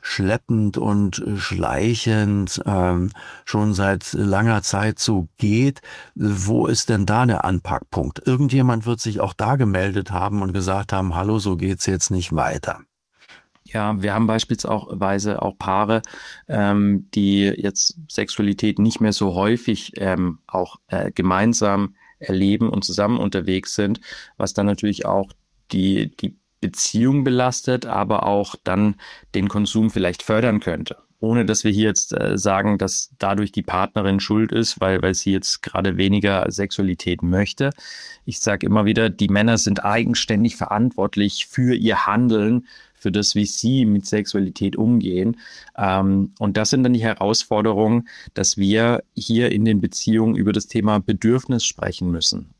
schleppend und schleichend schon seit langer Zeit so geht. Wo ist denn da der Anpackpunkt? Irgendjemand wird sich auch da gemeldet haben und gesagt haben, hallo, so geht's jetzt nicht weiter. Ja, wir haben beispielsweise auch Paare, die jetzt Sexualität nicht mehr so häufig auch gemeinsam erleben und zusammen unterwegs sind, was dann natürlich auch die Beziehung belastet, aber auch dann den Konsum vielleicht fördern könnte. Ohne dass wir hier jetzt sagen, dass dadurch die Partnerin schuld ist, weil sie jetzt gerade weniger Sexualität möchte. Ich sage immer wieder, die Männer sind eigenständig verantwortlich für ihr Handeln, für das, wie sie mit Sexualität umgehen. Und das sind dann die Herausforderungen, dass wir hier in den Beziehungen über das Thema Bedürfnis sprechen müssen.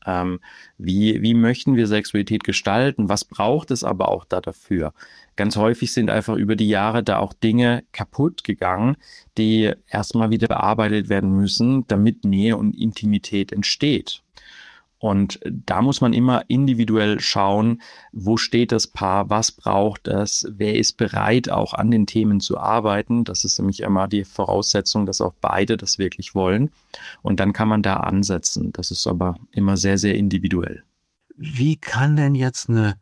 Wie möchten wir Sexualität gestalten? Was braucht es aber auch dafür? Ganz häufig sind einfach über die Jahre da auch Dinge kaputt gegangen, die erstmal wieder bearbeitet werden müssen, damit Nähe und Intimität entsteht. Und da muss man immer individuell schauen, wo steht das Paar, was braucht es, wer ist bereit, auch an den Themen zu arbeiten. Das ist nämlich immer die Voraussetzung, dass auch beide das wirklich wollen. Und dann kann man da ansetzen. Das ist aber immer sehr, sehr individuell. Wie kann denn jetzt eine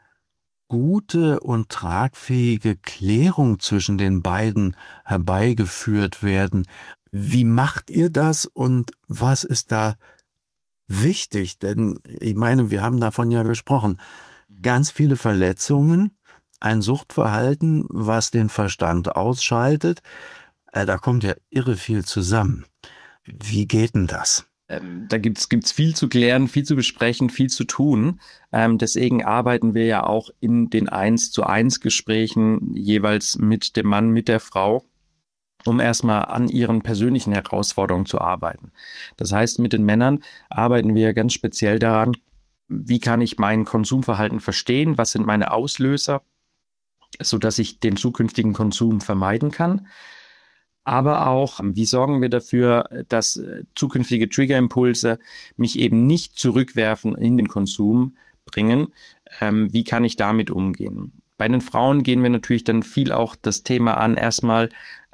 gute und tragfähige Klärung zwischen den beiden herbeigeführt werden? Wie macht ihr das und was ist da wichtig? Denn ich meine, wir haben davon ja gesprochen. Ganz viele Verletzungen, ein Suchtverhalten, was den Verstand ausschaltet. Da kommt ja irre viel zusammen. Wie geht denn das? Da gibt's viel zu klären, viel zu besprechen, viel zu tun. Deswegen arbeiten wir ja auch in den 1:1 Gesprächen jeweils mit dem Mann, mit der Frau, um erstmal an ihren persönlichen Herausforderungen zu arbeiten. Das heißt, mit den Männern arbeiten wir ganz speziell daran, wie kann ich mein Konsumverhalten verstehen, was sind meine Auslöser, sodass ich den zukünftigen Konsum vermeiden kann. Aber auch, wie sorgen wir dafür, dass zukünftige Triggerimpulse mich eben nicht zurückwerfen in den Konsum bringen? Wie kann ich damit umgehen? Bei den Frauen gehen wir natürlich dann viel auch das Thema an, erstmal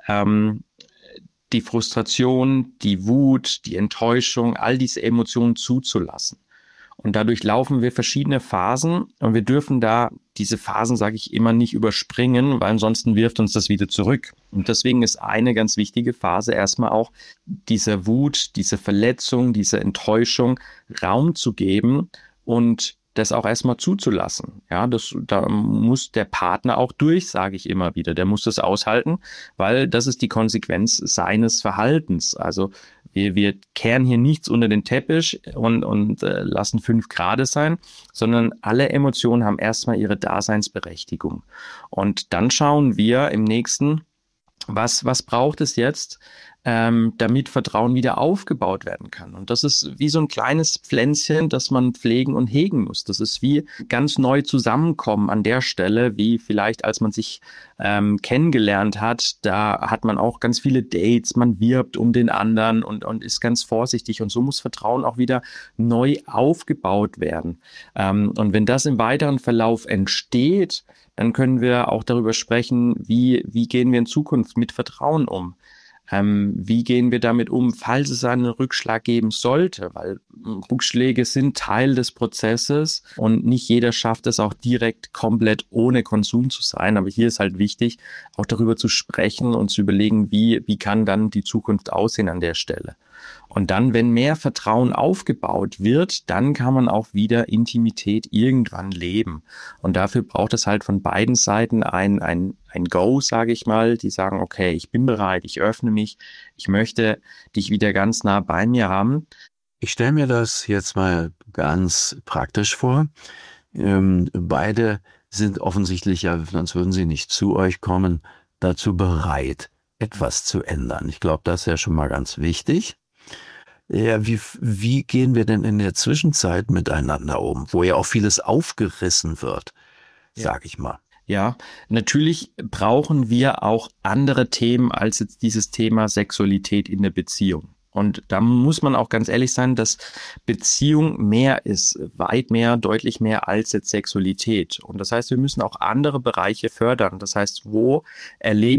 die Frustration, die Wut, die Enttäuschung, all diese Emotionen zuzulassen. Und dadurch laufen wir verschiedene Phasen und wir dürfen da diese Phasen, sage ich immer, nicht überspringen, weil ansonsten wirft uns das wieder zurück. Und deswegen ist eine ganz wichtige Phase erstmal auch dieser Wut, diese Verletzung, diese Enttäuschung Raum zu geben und das auch erstmal zuzulassen. Ja, da muss der Partner auch durch, sage ich immer wieder. Der muss das aushalten, weil das ist die Konsequenz seines Verhaltens. Also wir kehren hier nichts unter den Teppich und lassen 5 Grad sein, sondern alle Emotionen haben erstmal ihre Daseinsberechtigung. Und dann schauen wir im nächsten, was braucht es jetzt, damit Vertrauen wieder aufgebaut werden kann. Und das ist wie so ein kleines Pflänzchen, das man pflegen und hegen muss. Das ist wie ganz neu zusammenkommen an der Stelle, wie vielleicht als man sich kennengelernt hat. Da hat man auch ganz viele Dates, man wirbt um den anderen und ist ganz vorsichtig. Und so muss Vertrauen auch wieder neu aufgebaut werden. Und wenn das im weiteren Verlauf entsteht, dann können wir auch darüber sprechen, wie gehen wir in Zukunft mit Vertrauen um. Wie gehen wir damit um, falls es einen Rückschlag geben sollte? Weil Rückschläge sind Teil des Prozesses und nicht jeder schafft es auch direkt komplett ohne Konsum zu sein. Aber hier ist halt wichtig, auch darüber zu sprechen und zu überlegen, wie kann dann die Zukunft aussehen an der Stelle. Und dann, wenn mehr Vertrauen aufgebaut wird, dann kann man auch wieder Intimität irgendwann leben. Und dafür braucht es halt von beiden Seiten ein Go, sage ich mal. Die sagen, okay, ich bin bereit, ich öffne mich, ich möchte dich wieder ganz nah bei mir haben. Ich stelle mir das jetzt mal ganz praktisch vor. Beide sind offensichtlich, ja, sonst würden sie nicht zu euch kommen, dazu bereit, etwas zu ändern. Ich glaube, das ist ja schon mal ganz wichtig. Ja, wie gehen wir denn in der Zwischenzeit miteinander um, wo ja auch vieles aufgerissen wird, sag ich mal. Ja, natürlich brauchen wir auch andere Themen als jetzt dieses Thema Sexualität in der Beziehung. Und da muss man auch ganz ehrlich sein, dass Beziehung mehr ist, weit mehr, deutlich mehr als jetzt Sexualität. Und das heißt, wir müssen auch andere Bereiche fördern. Das heißt, wo erleben